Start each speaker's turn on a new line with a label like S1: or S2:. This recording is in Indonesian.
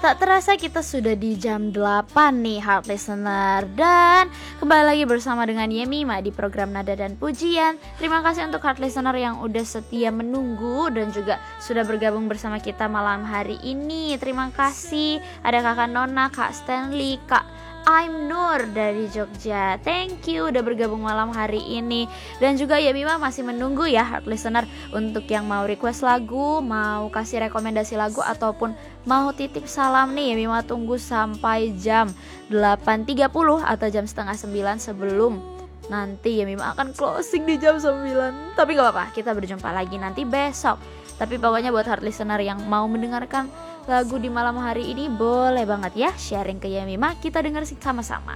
S1: Tak terasa kita sudah di jam 8 nih Heart Listener. Dan kembali lagi bersama dengan Yemima di program Nada dan Pujian. Terima kasih untuk Heart Listener yang udah setia menunggu dan juga sudah bergabung bersama kita malam hari ini. Terima kasih. Ada Kakak Nona, Kak Stanley, Kak I'm Nur dari Jogja. Thank you udah bergabung malam hari ini. Dan juga Yemima masih menunggu ya Heart Listener untuk yang mau request lagu, mau kasih rekomendasi lagu ataupun mau titip salam nih. Yemima tunggu sampai jam 8.30 atau jam setengah 9 sebelum nanti Yemima akan closing di jam 9. Tapi gak apa-apa, kita berjumpa lagi nanti besok. Tapi pokoknya buat Heart Listener yang mau mendengarkan lagu di malam hari ini boleh banget ya sharing ke Yemima, kita denger sama-sama.